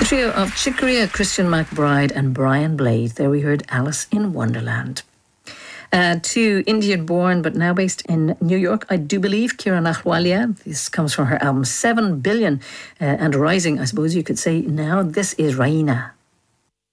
The trio of Chicoria, Christian McBride and Brian Blade. There we heard Alice in Wonderland. To Indian-born but now based in New York, I do believe, Kiran Ahluwalia. This comes from her album 7 Billion and Rising, I suppose you could say now. This is Raina.